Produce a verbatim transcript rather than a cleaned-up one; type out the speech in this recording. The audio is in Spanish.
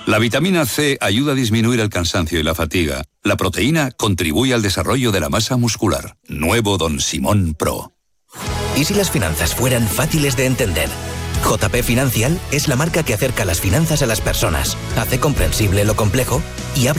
La vitamina C ayuda a disminuir el cansancio y la fatiga. La proteína contribuye al desarrollo de la masa muscular. Nuevo Don Simón Pro. ¿Y si las finanzas fueran fáciles de entender? J P Financial es la marca que acerca las finanzas a las personas, hace comprensible lo complejo y abre